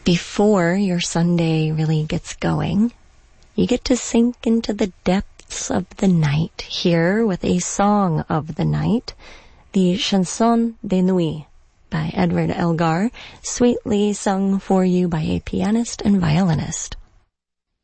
before your Sunday really gets going, you get to sink into the depths of the night here with a song of the night, the Chanson de Nuit by Edward Elgar, sweetly sung for you by a pianist and violinist.